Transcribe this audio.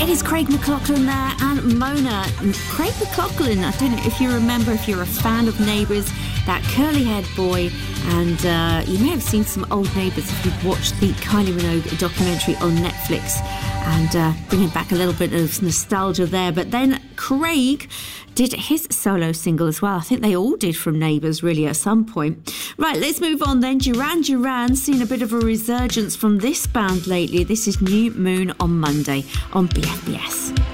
It is Craig McLachlan there and Mona. Craig McLachlan, I don't know if you remember, if you're a fan of Neighbours, that curly-haired boy, and you may have seen some old Neighbours if you've watched the Kylie Minogue documentary on Netflix, and bringing back a little bit of nostalgia there. But then Craig did his solo single as well. I think they all did from Neighbours really at some point. Right, let's move on then. Duran Duran, seen a bit of a resurgence from this band lately. This is New Moon on Monday on BFBS.